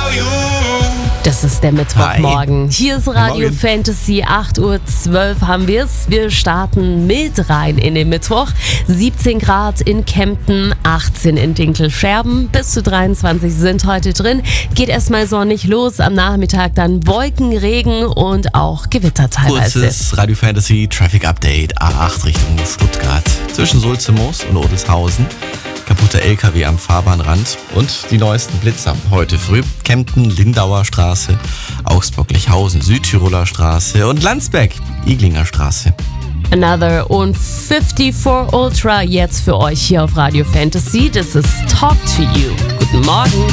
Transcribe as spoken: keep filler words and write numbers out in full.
Das ist der Mittwochmorgen. Hi. Hier ist Radio Morgen. Fantasy, acht Uhr zwölf haben wir es. Wir starten mit rein in den Mittwoch. siebzehn Grad in Kempten, achtzehn in Dinkelscherben, bis zu dreiundzwanzig sind heute drin. Geht erstmal sonnig los, am Nachmittag dann Wolken, Regen und auch Gewitter teilweise. Kurzes Radio Fantasy Traffic Update. A acht Richtung Stuttgart. Zwischen Sulzemoos und Odeshausen. Kaputter L K W am Fahrbahnrand und die neuesten Blitzer heute früh. Kempten, Lindauer Straße, Augsburg-Lechhausen, Südtiroler Straße und Landsberg, Iglinger Straße. Another und fünfundfünfzig Ultra jetzt für euch hier auf Radio Fantasy. Das ist Talk to You. Guten Morgen.